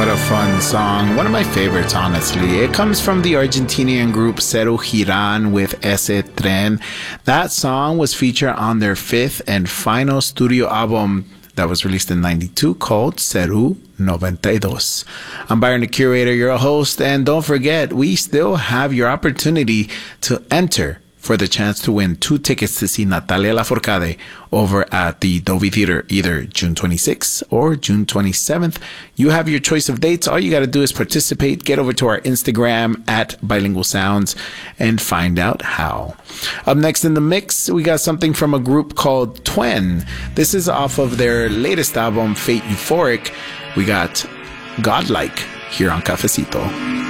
What a fun song. One of my favorites, honestly. It comes from the Argentinian group Ceru Giran with Ese Tren. That song was featured on their fifth and final studio album that was released in 92 called Ceru 92. I'm Byron the Curator, your host, and don't forget, we still have your opportunity to enter for the chance to win 2 tickets to see Natalia Lafourcade over at the Dolby Theater, either June 26th or June 27th. You have your choice of dates. All you got to do is participate. Get over to our Instagram at Bilingual Sounds and find out how. Up next in the mix, we got something from a group called Twen. This is off of their latest album, Fate Euphoric. We got Godlike here on Cafecito.